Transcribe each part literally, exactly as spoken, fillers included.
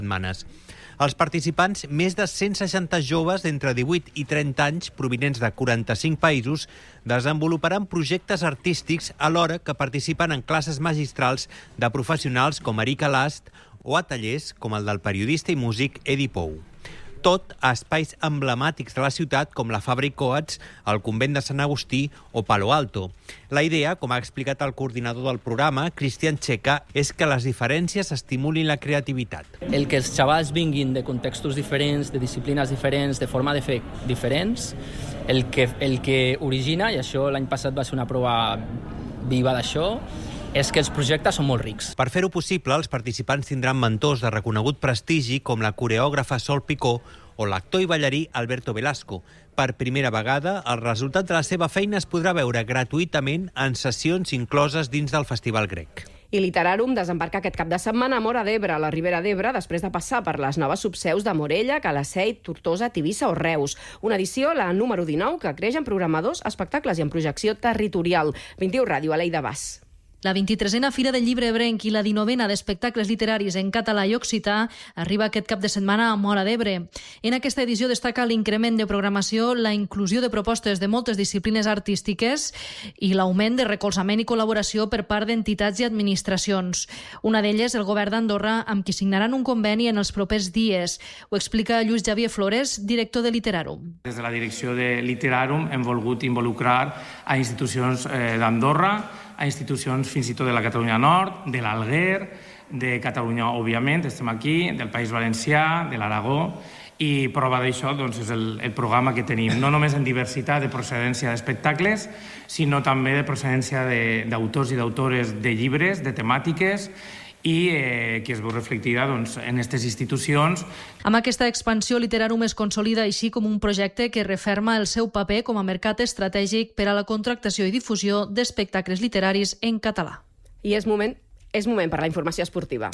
setmanes. Els participants, més de cent seixanta joves d'entre divuit i trenta anys, provinents de quaranta-cinc països, desenvoluparan projectes artístics alhora que participen en classes magistrals de professionals com Erika Last o a tallers com el del periodista i músic Edi Pou. Tot a espais emblemàtics de la ciutat com la Fabra i Coats, el Convent de Sant Agustí o Palo Alto. La idea, com ha explicat el coordinador del programa, Cristian Checa, és que les diferències estimulin la creativitat. El que els xavals vinguin de contextos diferents, de disciplines diferents, de forma de fer diferents, el que, el que origina, i això l'any passat va ser una prova viva d'això, és que els projectes són molt rics. Per fer-ho possible, els participants tindran mentors de reconegut prestigi com la coreògrafa Sol Picó o l'actor i ballarí Alberto Velasco. Per primera vegada, el resultat de la seva feina es podrà veure gratuïtament en sessions incloses dins del Festival Grec. I Literarum desembarca aquest cap de setmana a Móra d'Ebre, a la Ribera d'Ebre, després de passar per les noves subseus de Morella, Calaceit, Tortosa, Tivissa o Reus. Una edició, la número dinou, que creix en programadors, espectacles i en projecció territorial. vint-i-u Ràdio, Aleida Bas. La vint-i-tresena Fira del Llibre Ebrenc i la dinovena d'espectacles literaris en català i occità arriba aquest cap de setmana a Móra d'Ebre. En aquesta edició destaca l'increment de programació, la inclusió de propostes de moltes disciplines artístiques i l'augment de recolzament i col·laboració per part d'entitats i administracions. Una d'elles, el govern d'Andorra, amb qui signaran un conveni en els propers dies. Ho explica Lluís Javier Flores, director de Literarum. Des de la direcció de Literarum hem volgut involucrar a institucions eh, d'Andorra, a institucions fins i tot de la Catalunya Nord, de l'Alguer, de Catalunya, òbviament, estem aquí, del País Valencià, de l'Aragó, i prova d'això doncs, és el, el programa que tenim, no només en diversitat de procedència d'espectacles, sinó també de procedència d'autors i d'autores de llibres, de temàtiques, i eh, que es veu reflectida doncs, en aquestes institucions. Amb aquesta expansió, Literarum es consolida així com un projecte que referma el seu paper com a mercat estratègic per a la contractació i difusió d'espectacles literaris en català. I és moment, és moment per la informació esportiva,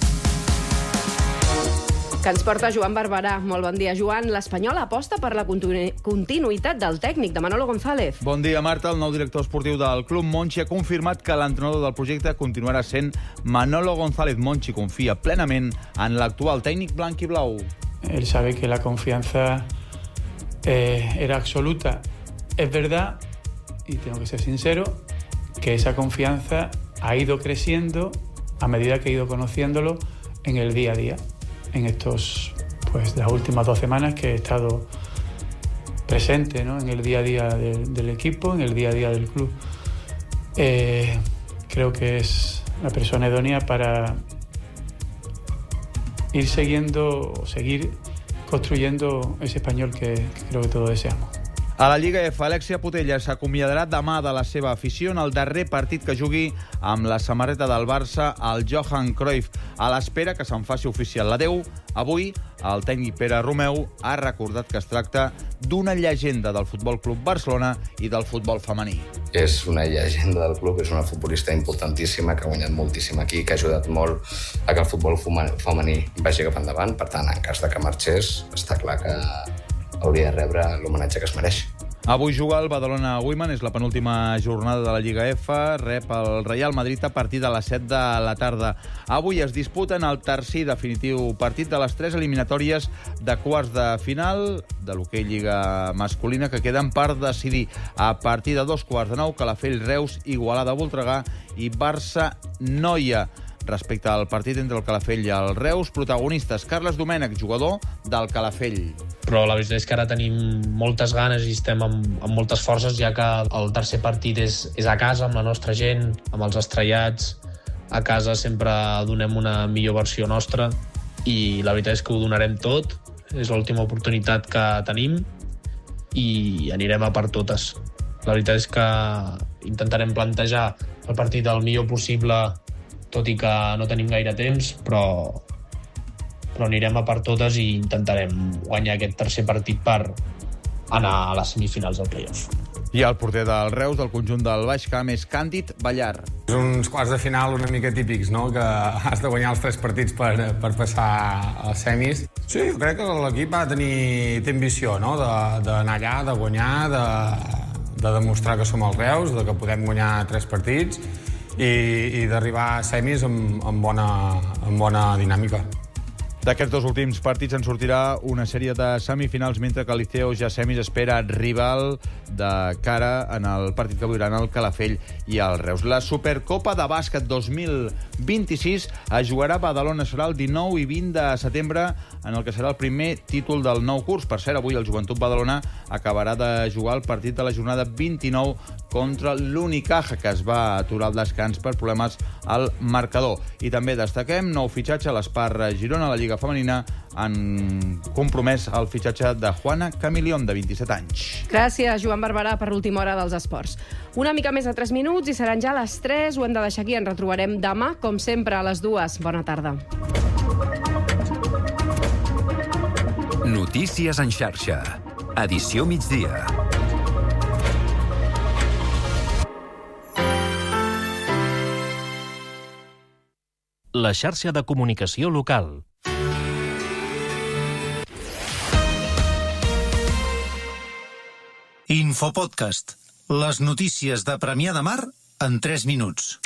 que ens porta Joan Barberà. Molt bon dia, Joan. L'Espanyol aposta per la continu continuïtat del tècnic de Manolo González. Bon dia, Marta. El nou director esportiu del club, Monchi, ha confirmat que l'entrenador del projecte continuarà sent Manolo González. Monchi confia plenament en l'actual tècnic blanc i blau. Él sabe que la confianza eh, era absoluta. Es verdad, y tengo que ser sincero, que esa confianza ha ido creciendo a medida que he ido conociéndolo en el día a día. En estos, pues, las últimas dos semanas que he estado presente, ¿no?, en el día a día de, del equipo, en el día a día del club. Eh, creo que es la persona idónea para ir siguiendo o seguir construyendo ese español que, que creo que todos deseamos. A la Lliga F, Alexia Putellas s'acomiadarà demà de la seva afició en el darrer partit que jugui amb la samarreta del Barça al Johan Cruyff, a l'espera que se'n faci oficial l'adeu. Avui, el tècnic Pere Romeu ha recordat que es tracta d'una llegenda del Futbol Club Barcelona i del futbol femení. És una llegenda del club, és una futbolista importantíssima que ha guanyat moltíssim aquí, que ha ajudat molt a que el futbol femení vagi cap endavant. Per tant, en cas de que marxés, està clar que hauria de rebre l'homenatge que es mereix. Avui juga el Badalona Women, és la penúltima jornada de la Lliga F, rep el Real Madrid a partir de les set de la tarda. Avui es disputen el tercer i definitiu partit de les tres eliminatòries de quarts de final de l'hoquei Lliga masculina que queden per decidir a partir de dos quarts de nou, Calafell, Reus, Igualada, Voltregà i Barça Noia. Respecte al partit entre el Calafell i el Reus, protagonistes Carles Domènech, jugador del Calafell. Però la veritat és que ara tenim moltes ganes i estem amb, amb moltes forces, ja que el tercer partit és, és a casa, amb la nostra gent, amb els estrellats. A casa sempre donem una millor versió nostra i la veritat és que ho donarem tot. És l'última oportunitat que tenim i anirem a per totes. La veritat és que intentarem plantejar el partit el millor possible, tot i que no tenim gaire temps, però, però anirem a per totes i intentarem guanyar aquest tercer partit per anar a les semifinals del play-off. I el porter del Reus, del conjunt del Baix Camp, és Càndid Ballar. És uns quarts de final una mica típics, no?, que has de guanyar els tres partits per, per passar als semis. Sí, jo crec que l'equip va tenir té ambició, no?, d'anar allà, de guanyar, de, de demostrar que som el Reus, de que podem guanyar tres partits i, i d'arribar a semis amb, amb, bona, amb bona dinàmica. D'aquests dos últims partits en sortirà una sèrie de semifinals, mentre que el Liceo ja semis espera rival de cara en el partit que viuran el Calafell i el Reus. La Supercopa de Bàsquet dos mil vint-i-sis es jugarà a Badalona, serà el dinou i vint de setembre, en el que serà el primer títol del nou curs. Per cert, avui el Joventut Badalona acabarà de jugar el partit de la jornada vint-i-nou contra l'Unicaja, que es va aturar al descans per problemes al marcador. I també destaquem nou fitxatge a l'Espar Girona, a la Lliga Femenina, han compromès el fitxatge de Juana Camilión, de vint-i-set anys. Gràcies, Joan Barberà, per l'última hora dels esports. Una mica més de tres minuts i seran ja les tres. Ho hem de deixar aquí. Ens retrobarem demà, com sempre, a les dues. Bona tarda. Notícies en xarxa. Edició migdia. La xarxa de comunicació local. Infopodcast. Les notícies de Premià de Mar en tres minuts.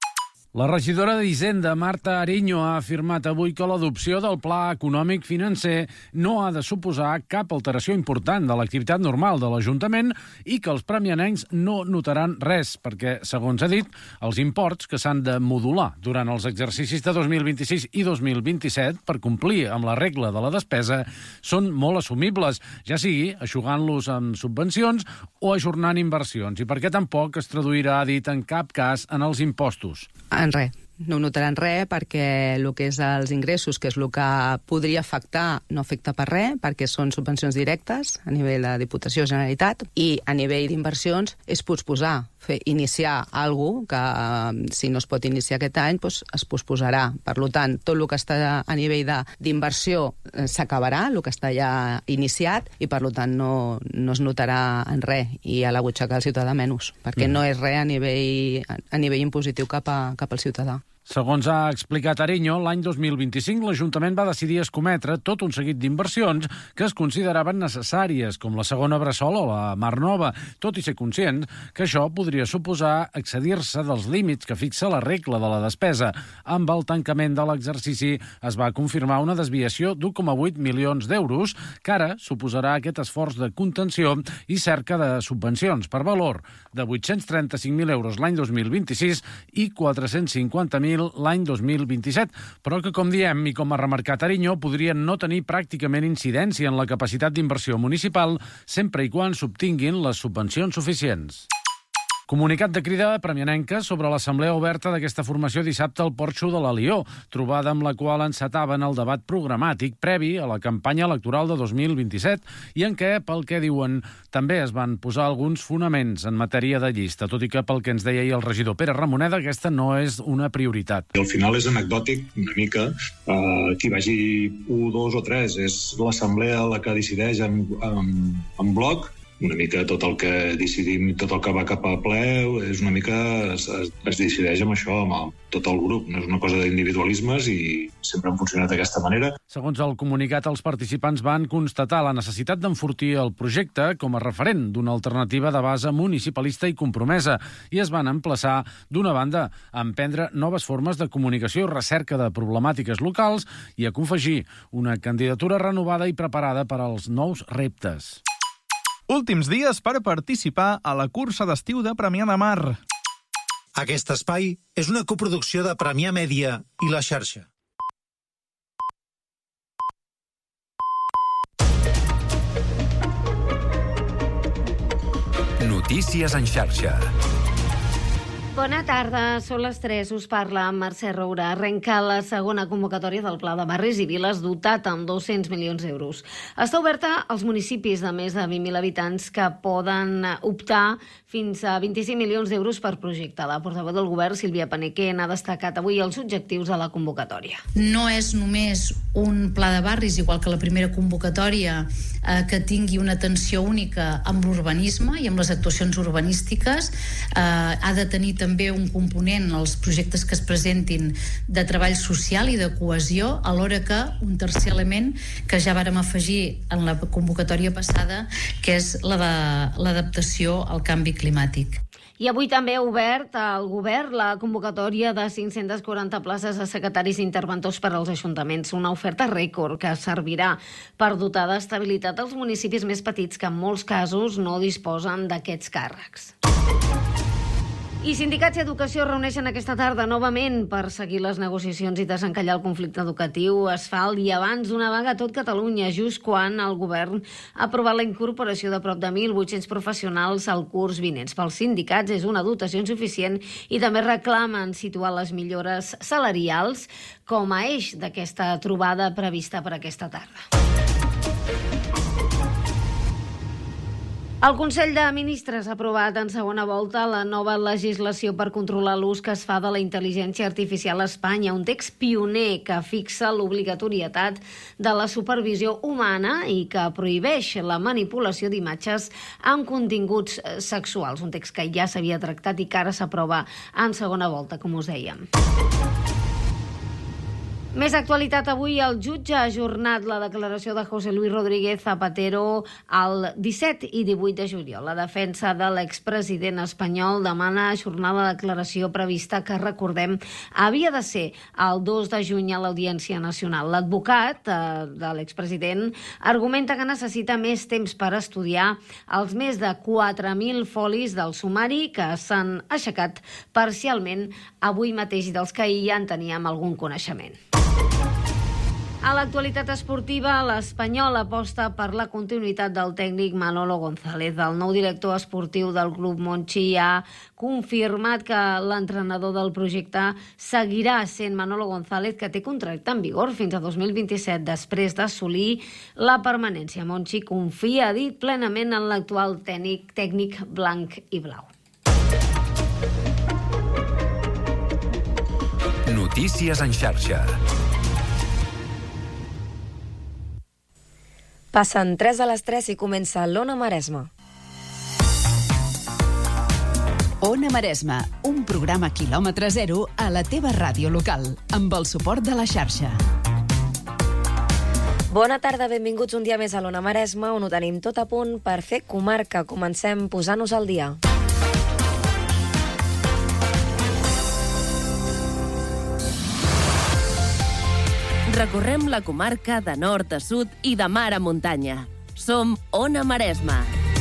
La regidora d'Hisenda, Marta Ariño, ha afirmat avui que l'adopció del Pla Econòmic Financer no ha de suposar cap alteració important de l'activitat normal de l'Ajuntament i que els premianencs no notaran res, perquè, segons ha dit, els imports que s'han de modular durant els exercicis de dos mil vint-i-sis i dos mil vint-i-set per complir amb la regla de la despesa són molt assumibles, ja sigui eixugant-los amb subvencions o ajornant inversions, i perquè tampoc es traduirà, ha dit, en cap cas en els impostos. En res. No ho notaran res perquè el que és els ingressos, que és el que podria afectar, no afecta per res, perquè són subvencions directes a nivell de Diputació Generalitat, i a nivell d'inversions és posposar, fer, iniciar alguna cosa que si no es pot iniciar aquest any doncs es posposarà. Per tant, tot el que està a nivell d'inversió s'acabarà, el que està ja iniciat, i per tant no, no es notarà en res, i a la butxaca del ciutadà menys, perquè mm. no és res a nivell, a nivell impositiu cap, a, cap al ciutadà. Segons ha explicat Ariño, l'any dos mil vint-i-cinc l'Ajuntament va decidir escometre tot un seguit d'inversions que es consideraven necessàries, com la segona Bressol o la Mar Nova, tot i ser conscients que això podria suposar excedir-se dels límits que fixa la regla de la despesa. Amb el tancament de l'exercici es va confirmar una desviació d'u coma vuit milions d'euros, que ara suposarà aquest esforç de contenció i cerca de subvencions per valor de vuit-cents trenta-cinc mil euros l'any dos mil vint-i-sis i quatre-cents cinquanta mil l'any dos mil vint-i-set, però que, com diem i com ha remarcat Ariño, podrien no tenir pràcticament incidència en la capacitat d'inversió municipal sempre i quan s'obtinguin les subvencions suficients. Comunicat de crida premianenca sobre l'assemblea oberta d'aquesta formació dissabte al Porxo de l'Alió, trobada amb la qual encetaven el debat programàtic previ a la campanya electoral de dos mil vint-i-set i en què, pel que diuen, també es van posar alguns fonaments en matèria de llista, tot i que, pel que ens deia ahir el regidor Pere Ramoneda, aquesta no és una prioritat. Al final és anecdòtic una mica, eh, qui vagi u, dos o tres, és l'assemblea la que decideix en, en, en bloc. Una mica tot el que decidim, tot el que va cap a ple, és una mica es, es, es decideix amb això, amb el, tot el grup. No és una cosa d'individualismes i sempre han funcionat d'aquesta manera. Segons el comunicat, els participants van constatar la necessitat d'enfortir el projecte com a referent d'una alternativa de base municipalista i compromesa i es van emplaçar, d'una banda, a emprendre noves formes de comunicació i recerca de problemàtiques locals i a confegir una candidatura renovada i preparada per als nous reptes. Últims dies per participar a la cursa d'estiu de Premià de Mar. Aquest espai és una coproducció de Premià Mèdia i La Xarxa. Notícies en xarxa. Bona tarda, són les tres, us parla Mercè Roura. Arrenca la segona convocatòria del Pla de Barris i Viles dotat amb dos-cents milions d'euros. Està oberta als municipis de més de vint mil habitants que poden optar fins a vint-i-cinc milions d'euros per projecte. La portaveu del govern, Sílvia Panequén, ha destacat avui els objectius de la convocatòria. No és només un pla de barris, igual que la primera convocatòria, eh, que tingui una atenció única amb l'urbanisme i amb les actuacions urbanístiques. Eh, ha de tenir també un component, els projectes que es presentin, de treball social i de cohesió, alhora que un tercer element que ja vàrem afegir en la convocatòria passada, que és la de l'adaptació al canvi climàtic. I avui també ha obert el govern la convocatòria de cinc-centes quaranta places de secretaris interventors per als ajuntaments, una oferta rècord que servirà per dotar d'estabilitat als municipis més petits que en molts casos no disposen d'aquests càrrecs. I sindicats i educació reuneixen aquesta tarda novament per seguir les negociacions i desencallar el conflicte educatiu. Es fa el dia abans d'una vaga a tot Catalunya, just quan el govern ha aprovat la incorporació de prop de mil vuit-cents professionals al curs vinents. Pels sindicats és una dotació insuficient i també reclamen situar les millores salarials com a eix d'aquesta trobada prevista per aquesta tarda. El Consell de Ministres ha aprovat en segona volta la nova legislació per controlar l'ús que es fa de la intel·ligència artificial a Espanya, un text pioner que fixa l'obligatorietat de la supervisió humana i que prohibeix la manipulació d'imatges amb continguts sexuals, un text que ja s'havia tractat i que ara s'aprova en segona volta, com us dèiem. Més actualitat avui, el jutge ha ajornat la declaració de José Luis Rodríguez Zapatero el disset i divuit de juliol. La defensa de l'expresident espanyol demana ajornar la declaració prevista que, recordem, havia de ser el dos de juny a l'Audiència Nacional. L'advocat eh, de l'expresident argumenta que necessita més temps per estudiar els més de quatre mil folis del sumari que s'han aixecat parcialment avui mateix i dels que ahir ja en teníem algun coneixement. A l'actualitat esportiva, l'Espanyol aposta per la continuïtat del tècnic Manolo González. El nou director esportiu del club Monchi ha confirmat que l'entrenador del projecte seguirà sent Manolo González, que té contracte en vigor fins a dos mil vint-i-set, després d'assolir la permanència. Monchi confia, ha dit, plenament en l'actual tècnic, tècnic blanc i blau. Notícies en xarxa. Passen tres a les tres i comença l'Ona Maresma. Ona Maresma, un programa quilòmetre zero a la teva ràdio local, amb el suport de la xarxa. Bona tarda, benvinguts un dia més a l'Ona Maresma, on ho tenim tot a punt per fer comarca. Comencem posant-nos al dia. Recorrem la comarca de nord a sud i de mar a muntanya. Som Ona Maresma.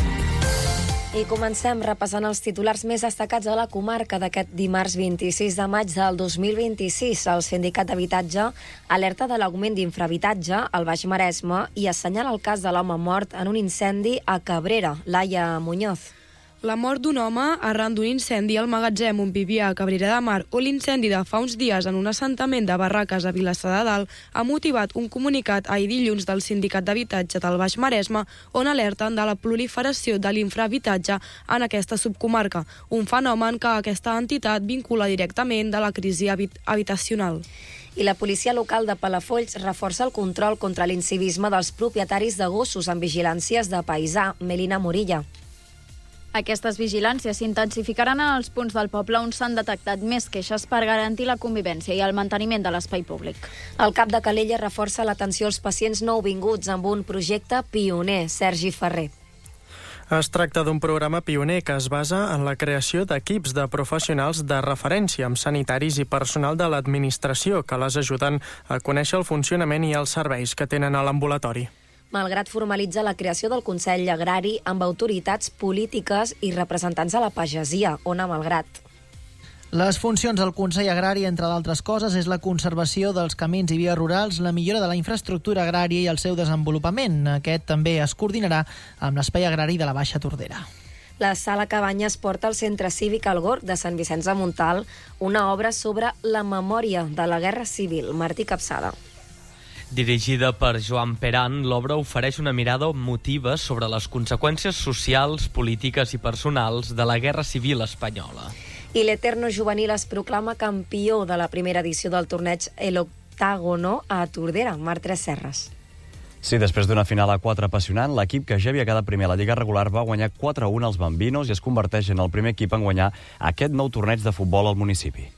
I comencem repassant els titulars més destacats de la comarca d'aquest dimarts vint-i-sis de maig del dos mil vint-i-sis. El Sindicat d'Habitatge alerta de l'augment d'infrahabitatge al Baix Maresme i assenyala el cas de l'home mort en un incendi a Cabrera, Laia Muñoz. La mort d'un home arran d'un incendi al magatzem on vivia a Cabrera de Mar o l'incendi de fa uns dies en un assentament de barraques a Vilassar de Dalt ha motivat un comunicat ahir dilluns del Sindicat d'Habitatge del Baix Maresme on alerten de la proliferació de l'infrahabitatge en aquesta subcomarca, un fenomen que aquesta entitat vincula directament de la crisi habit- habitacional. I la policia local de Palafolls reforça el control contra l'incivisme dels propietaris de gossos amb vigilàncies de paisà, Melina Morilla. Aquestes vigilàncies s'intensificaran en els punts del poble on s'han detectat més queixes per garantir la convivència i el manteniment de l'espai públic. El cap de Calella reforça l'atenció als pacients nouvinguts amb un projecte pioner, Sergi Ferrer. Es tracta d'un programa pioner que es basa en la creació d'equips de professionals de referència amb sanitaris i personal de l'administració que les ajuden a conèixer el funcionament i els serveis que tenen a l'ambulatori. Malgrat formalitza la creació del Consell Agrari amb autoritats polítiques i representants de la pagesia, Ona Malgrat. Les funcions del Consell Agrari, entre d'altres coses, és la conservació dels camins i vies rurals, la millora de la infraestructura agrària i el seu desenvolupament. Aquest també es coordinarà amb l'Espai Agrari de la Baixa Tordera. La Sala Cabanyes porta al Centre Cívic El Gorg de Sant Vicenç de Montalt una obra sobre la memòria de la Guerra Civil. Martí Capçada. Dirigida per Joan Peran, l'obra ofereix una mirada emotiva sobre les conseqüències socials, polítiques i personals de la Guerra Civil espanyola. I l'Eterno Juvenil es proclama campió de la primera edició del torneig El Octágono a Tordera, Mar Tres Serres. Sí, després d'una final a quatre apassionant, l'equip que ja havia quedat primer a la Lliga regular va guanyar quatre a un als Bambinos i es converteix en el primer equip en guanyar aquest nou torneig de futbol al municipi.